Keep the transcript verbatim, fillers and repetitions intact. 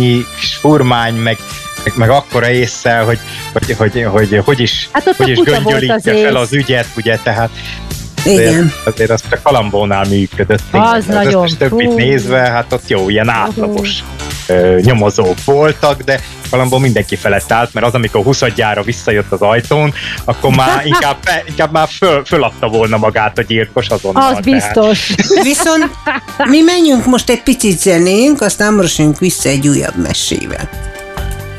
annyi furmány, meg, meg, meg akkora ésszel, hogy hogy, hogy, hogy, hogy is, hát hogy is göngyölítse fel az ügyet, ugye, tehát igen. Azért, azért az csak Kalambónál működött. Az nagyon. Az többit nézve, hát ott jó, ilyen átlagos uh, nyomozók voltak, de Kalambó mindenki felett állt, mert az, amikor huszadjára visszajött az ajtón, akkor már inkább, inkább már föl, föladta volna magát a gyilkos azonnal. Az biztos. Viszont mi menjünk most egy picit zenénk, aztán mosjunk vissza egy újabb mesével.